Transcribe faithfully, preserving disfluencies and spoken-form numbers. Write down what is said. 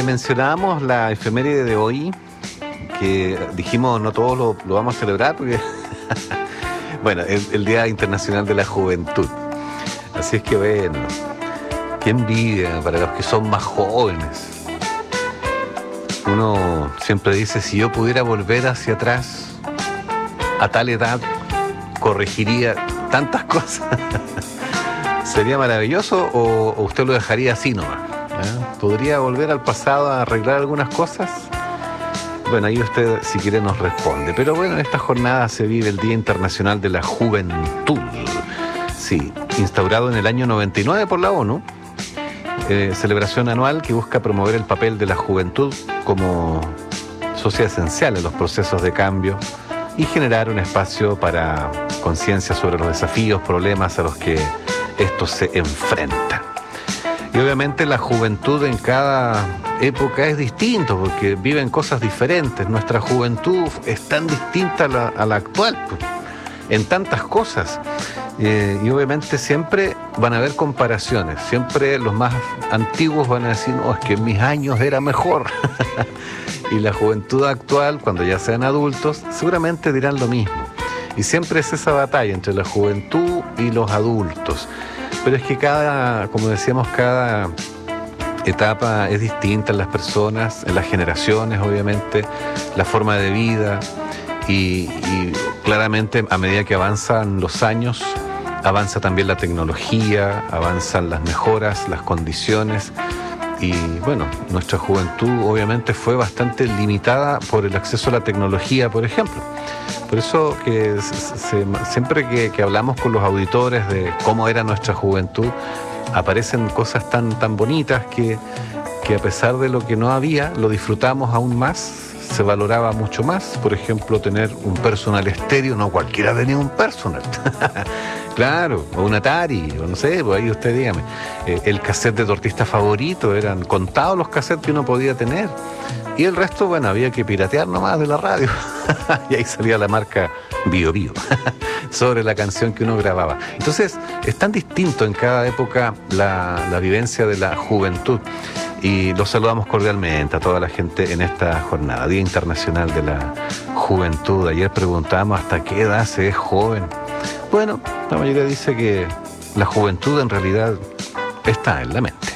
mencionábamos la efeméride de hoy, que dijimos no todos lo, lo vamos a celebrar porque bueno, es el Día Internacional de la Juventud. Así es que bueno, qué envidia para los que son más jóvenes. Uno siempre dice, si yo pudiera volver hacia atrás a tal edad, corregiría tantas cosas. ¿Sería maravilloso o, o usted lo dejaría así nomás? ¿Eh? ¿Podría volver al pasado a arreglar algunas cosas? Bueno, ahí usted si quiere nos responde. Pero bueno, en esta jornada se vive el Día Internacional de la Juventud. Sí, instaurado en el año noventa y nueve por la ONU. Eh, celebración anual que busca promover el papel de la juventud como sociedad esencial en los procesos de cambio y generar un espacio para conciencia sobre los desafíos, problemas a los que estos se enfrentan. Y obviamente la juventud en cada época es distinto porque viven cosas diferentes. Nuestra juventud es tan distinta a la, a la actual, pues, en tantas cosas. Eh, y obviamente siempre van a haber comparaciones. Siempre los más antiguos van a decir, no, es que en mis años era mejor. Y la juventud actual, cuando ya sean adultos, seguramente dirán lo mismo. Y siempre es esa batalla entre la juventud y los adultos. Pero es que cada, como decíamos, cada etapa es distinta en las personas, en las generaciones, obviamente, la forma de vida. Y, y claramente a medida que avanzan los años, avanza también la tecnología, avanzan las mejoras, las condiciones. Y bueno, nuestra juventud obviamente fue bastante limitada por el acceso a la tecnología, por ejemplo. Por eso que se, siempre que, que hablamos con los auditores de cómo era nuestra juventud, aparecen cosas tan, tan bonitas que, que a pesar de lo que no había, lo disfrutamos aún más, se valoraba mucho más. Por ejemplo, tener un personal estéreo, no cualquiera tenía un personal. Claro, o un Atari, o no sé, pues ahí usted dígame. Eh, el cassette de tu artista favorito, eran contados los cassettes que uno podía tener. Y el resto, bueno, había que piratear nomás de la radio. Y ahí salía la marca Bio Bio sobre la canción que uno grababa. Entonces, es tan distinto en cada época la, la vivencia de la juventud. Y los saludamos cordialmente a toda la gente en esta jornada, Día Internacional de la Juventud. Ayer preguntábamos hasta qué edad se es joven. Bueno, la mayoría dice que la juventud en realidad está en la mente.